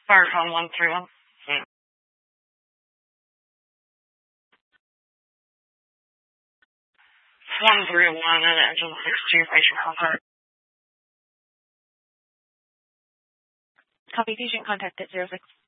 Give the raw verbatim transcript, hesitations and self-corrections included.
Fire phone one three one. Yeah. One three one and engine six two facial contact. Copy, patient contact at zero six.